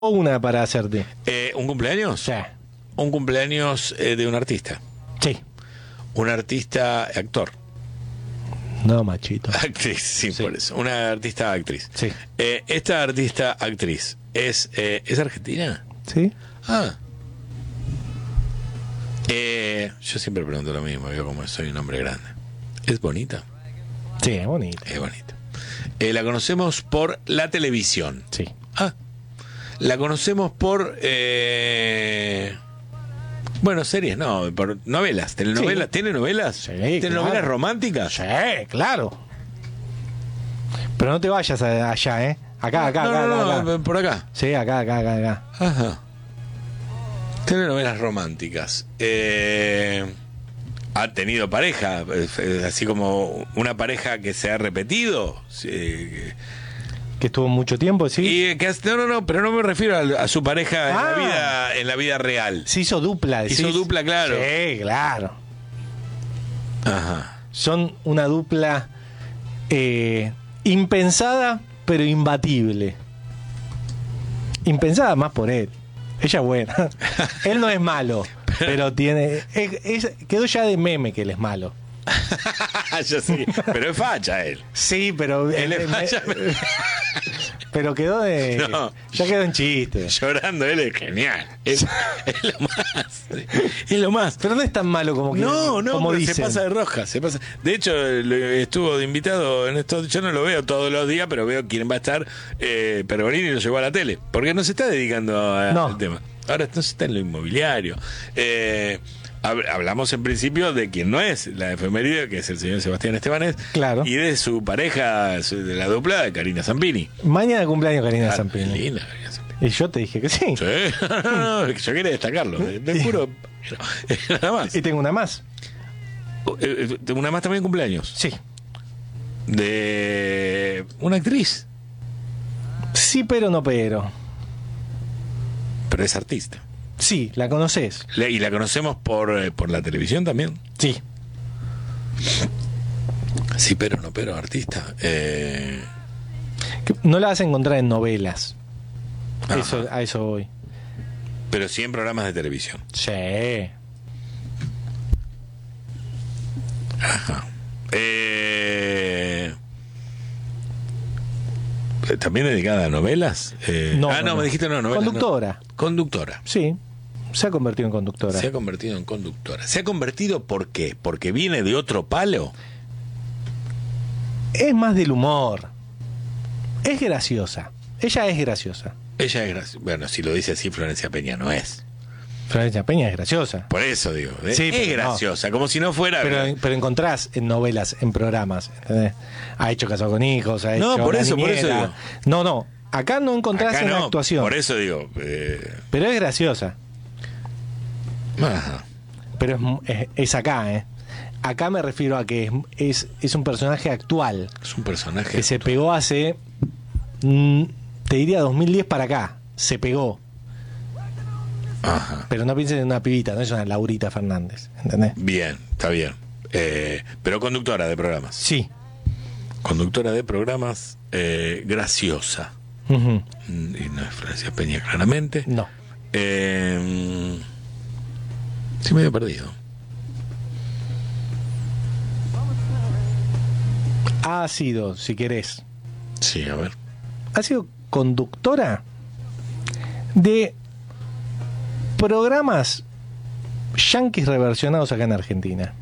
una para hacerte. ¿Un cumpleaños? Sí. Un cumpleaños de un artista. Sí. Un artista actor. No, machito. Actriz, sí, por eso. Una artista actriz. Sí. Esta artista actriz ¿es argentina? Sí. Ah. Yo siempre pregunto lo mismo, yo como soy un hombre grande. ¿Es bonita? Sí, es bonito. Es bonita. La conocemos por la televisión. Sí. Ah. La conocemos por... bueno, series, no, por novelas, telenovelas. Sí. ¿Tiene novelas? Sí, ¿Telenovelas claro. románticas? Sí, claro. Pero no te vayas allá, ¿eh? Acá, no, acá. por acá. Sí, acá. Ajá. Telenovelas románticas. ¿Ha tenido pareja? Así como una pareja que se ha repetido. Sí. Que estuvo mucho tiempo, sí. Y que no, pero no me refiero a su pareja Ah. en la vida real. Se hizo dupla, decís. Hizo dupla, claro. Sí, claro. Ajá. Son una dupla impensada, pero imbatible. Impensada más por él. Ella es buena. Él no es malo, pero tiene... quedó ya de meme que él es malo. Yo sí, pero es facha él. Sí, pero... Él es facha. Pero quedó de... No. Ya quedó en chiste. Llorando, él es genial. Es lo más. Es lo más. Pero no es tan malo como que... No, como pero dicen. se pasa de roja, se pasa. De hecho, estuvo de invitado en esto. Yo no lo veo todos los días, pero veo quién va a estar. Pergolini lo llevó a la tele, porque no se está dedicando al tema. Ahora no se está en lo inmobiliario. Hablamos en principio de quien no es la efeméride, que es el señor Sebastián Estebanés, Claro. y de su pareja, de la dupla de Karina Zampini. Mañana cumpleaños Karina Zampini. Linda Karina Zampini. Y yo te dije que sí. Sí, no, yo quería destacarlo, te juro. Nada más. Y tengo una más. Una más también cumpleaños. Sí. De una actriz, Sí, pero no pero. pero es artista. Sí, ¿la conoces? Y la conocemos por la televisión también. Sí. Sí, pero no, pero artista. No la vas a encontrar en novelas. Ajá. A eso voy. Pero sí en programas de televisión. Sí. Ajá. ¿También dedicada a novelas? No, me dijiste no, novelas. Conductora. No. Conductora. Sí. Se ha convertido en conductora. Se ha convertido en conductora. ¿Se ha convertido por qué? ¿Porque viene de otro palo? Es más del humor. Es graciosa. Ella es graciosa. Ella es graciosa. Bueno, si lo dice así, Florencia Peña no es. Florencia Peña es graciosa. Por eso digo. Sí, es pero graciosa, como si no fuera. Pero encontrás en novelas, en programas. ¿Entendés? Ha hecho Casado con Hijos, ha No, hecho por La eso Niñera. digo. No. Acá no encontrás Acá en la no, actuación. por eso digo. Pero es graciosa. Ajá. Pero es acá, ¿eh? Acá me refiero a que es un personaje actual. Es un personaje. Que se pegó hace... te diría 2010 para acá. Se pegó. Ajá. Pero no pienses en una pibita, no es una Laurita Fernández. ¿Entendés? Bien, está bien. Pero conductora de programas. Sí. Conductora de programas, graciosa. Uh-huh. Y no es Florencia Peña, claramente. No. Sí, medio perdido. Ha sido, si querés, Sí, a ver. ha sido conductora de programas yanquis reversionados acá en Argentina.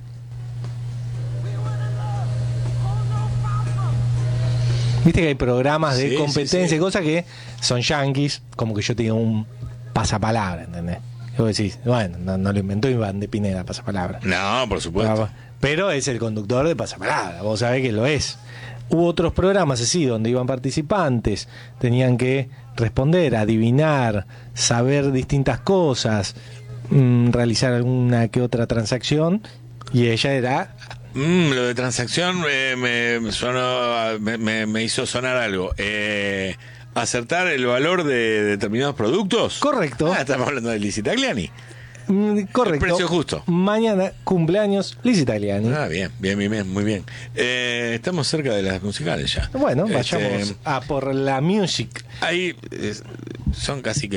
Viste que hay programas de Sí, competencia sí. y cosas que son yanquis, como que yo te digo un pasapalabra, ¿entendés? Y vos decís, bueno, no lo inventó Iván de Pineda, pasapalabra. No, por supuesto. Pero es el conductor de pasapalabra, vos sabés que lo es. Hubo otros programas así, donde iban participantes, tenían que responder, adivinar, saber distintas cosas, realizar alguna que otra transacción, y ella era... Lo de transacción me hizo sonar algo. Acertar el valor de determinados productos. Correcto. Estamos hablando de Lizzie Tagliani. Correcto. El precio justo. Mañana, cumpleaños, Lizzie Tagliani. Bien, muy bien. Estamos cerca de las musicales ya. Bueno, vayamos a por la music. Ahí son casi que